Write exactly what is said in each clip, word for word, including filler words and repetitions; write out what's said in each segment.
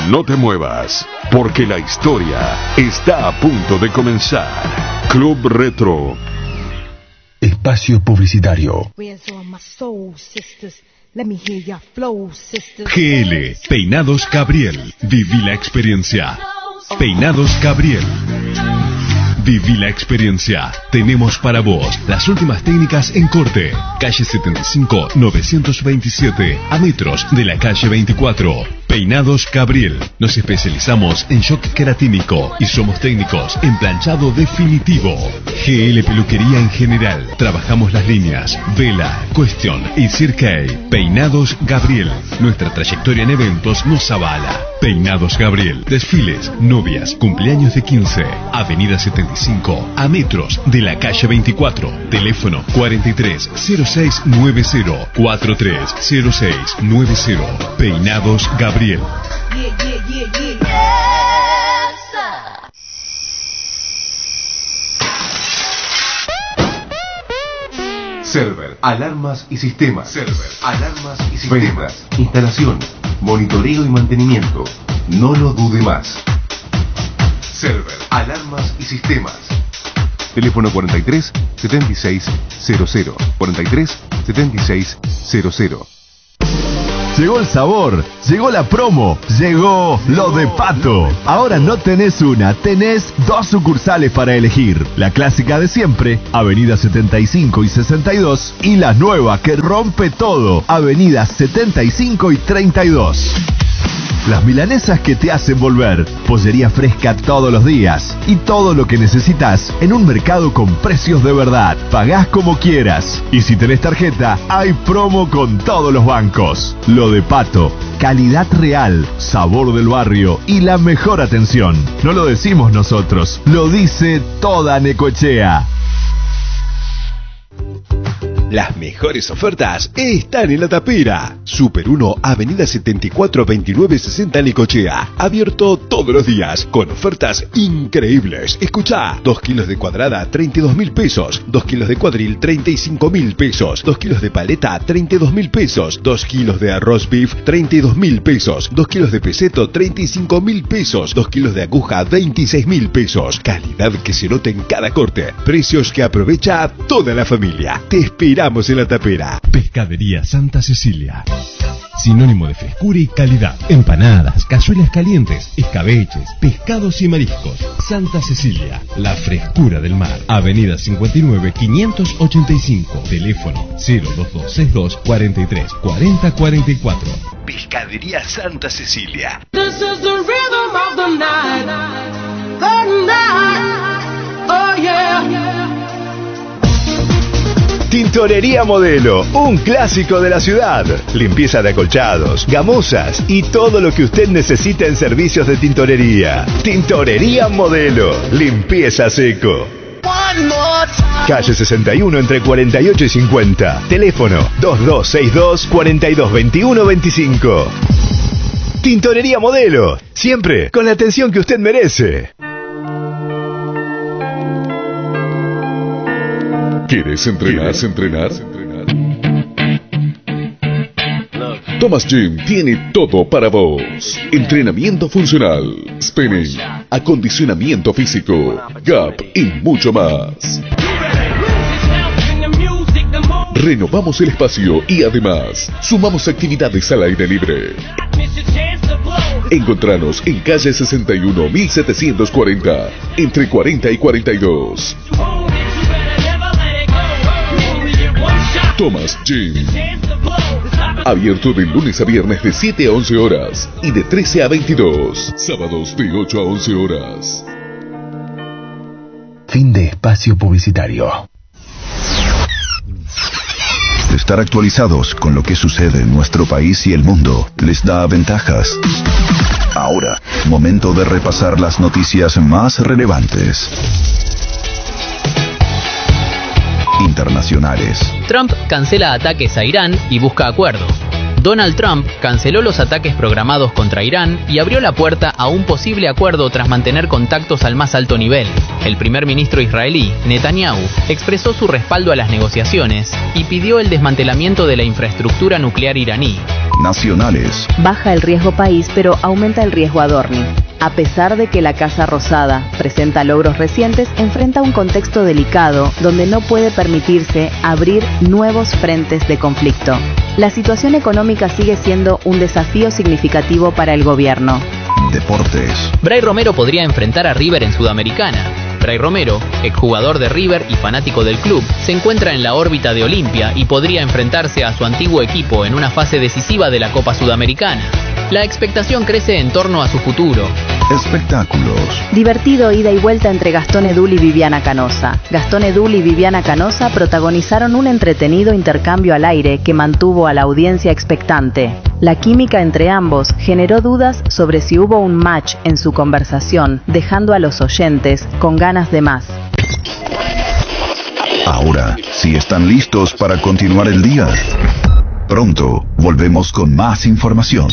No te muevas, porque la historia está a punto de comenzar. Club Retro. Espacio publicitario. G L, Peinados Gabriel. Viví la experiencia. Peinados Gabriel. Viví la experiencia. Tenemos para vos las últimas técnicas en corte. Calle setenta y cinco, novecientos veintisiete, a metros de la calle veinticuatro. Peinados Gabriel. Nos especializamos en shock queratínico y somos técnicos en planchado definitivo. G L Peluquería en general. Trabajamos las líneas Vela, Question y Cirque. Peinados Gabriel. Nuestra trayectoria en eventos nos avala. Peinados Gabriel. Desfiles, novias, cumpleaños de quince. Avenida setenta y cinco, a metros de la calle veinticuatro. Teléfono cuarenta y tres cero seis noventa, cuarenta y tres cero seis noventa. Peinados Gabriel. Yeah, yeah, yeah, yeah. Yes, Server, alarmas y sistemas. Server, alarmas y sistemas. Ventas, instalación, monitoreo y mantenimiento. No lo dude más. Server, alarmas y sistemas. Teléfono cuarenta y tres setenta y seis cero cero. cuarenta y tres setenta y seis cero cero. Llegó el sabor, llegó la promo, llegó lo de Pato. Ahora no tenés una, tenés dos sucursales para elegir. La clásica de siempre, Avenida setenta y cinco y sesenta y dos, y la nueva que rompe todo, Avenida setenta y cinco y treinta y dos. Las milanesas que te hacen volver, pollería fresca todos los días y todo lo que necesitas en un mercado con precios de verdad. Pagás como quieras y si tenés tarjeta, hay promo con todos los bancos. Lo de Pato, calidad real, sabor del barrio y la mejor atención. No lo decimos nosotros, lo dice toda Necochea. Las mejores ofertas están en La Tapera. Super uno, Avenida setenta y cuatro, veintinueve sesenta, Necochea. Abierto todos los días, con ofertas increíbles. Escuchá, dos kilos de cuadrada, treinta y dos mil pesos. dos kilos de cuadril, treinta y cinco mil pesos. dos kilos de paleta, treinta y dos mil pesos. dos kilos de arroz beef, treinta y dos mil pesos. dos kilos de peseto, treinta y cinco mil pesos. dos kilos de aguja, veintiséis mil pesos. Calidad que se nota en cada corte. Precios que aprovecha toda la familia. Te esperamos en La Tapera. Pescadería Santa Cecilia. Sinónimo de frescura y calidad. Empanadas, cazuelas calientes, escabeches, pescados y mariscos. Santa Cecilia, la frescura del mar. Avenida cincuenta y nueve, quinientos ochenta y cinco. Teléfono cero dos dos seis dos, cuarenta y tres, cuarenta, cuarenta y cuatro. Pescadería Santa Cecilia. This is the rhythm of the night. The night. Oh yeah. Tintorería Modelo, un clásico de la ciudad. Limpieza de acolchados, gamuzas y todo lo que usted necesita en servicios de tintorería. Tintorería Modelo, limpieza seco. Calle sesenta y uno entre cuarenta y ocho y cincuenta. Teléfono dos dos seis dos, cuarenta y dos veintiuno veinticinco. Tintorería Modelo, siempre con la atención que usted merece. ¿Quieres entrenar? ¿Quieres entrenar? Thomas Gym tiene todo para vos. Entrenamiento funcional, spinning, acondicionamiento físico, gap y mucho más. Renovamos el espacio y además sumamos actividades al aire libre. Encontranos en calle sesenta y uno, mil setecientos cuarenta, entre cuarenta y cuarenta y dos. Thomas Gym. Abierto de lunes a viernes de siete a once horas y de trece a veintidós. Sábados de ocho a once horas. Fin de espacio publicitario. Estar actualizados con lo que sucede en nuestro país y el mundo les da ventajas. Ahora, momento de repasar las noticias más relevantes. Internacionales. Trump cancela ataques a Irán y busca acuerdo. Donald Trump canceló los ataques programados contra Irán y abrió la puerta a un posible acuerdo tras mantener contactos al más alto nivel. El primer ministro israelí, Netanyahu, expresó su respaldo a las negociaciones y pidió el desmantelamiento de la infraestructura nuclear iraní. Nacionales. Baja el riesgo país, pero aumenta el riesgo Adorni. A pesar de que la Casa Rosada presenta logros recientes, enfrenta un contexto delicado donde no puede permitirse abrir nuevos frentes de conflicto. La situación económica sigue siendo un desafío significativo para el gobierno. Deportes. Bray Romero podría enfrentar a River en Sudamericana. Bray Romero, exjugador de River y fanático del club, se encuentra en la órbita de Olimpia y podría enfrentarse a su antiguo equipo en una fase decisiva de la Copa Sudamericana. La expectación crece en torno a su futuro. Espectáculos. Divertido ida y vuelta entre Gastón Edul y Viviana Canosa. Gastón Edul y Viviana Canosa protagonizaron un entretenido intercambio al aire que mantuvo a la audiencia expectante. La química entre ambos generó dudas sobre si hubo un match en su conversación, dejando a los oyentes con ganas de más. Ahora, si están listos para continuar el día, pronto volvemos con más información.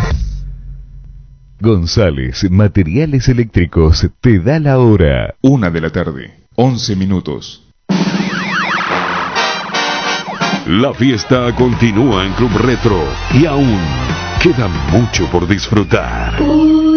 González Materiales Eléctricos te da la hora. Una de la tarde, once minutos. La fiesta continúa en Club Retro y aún queda mucho por disfrutar.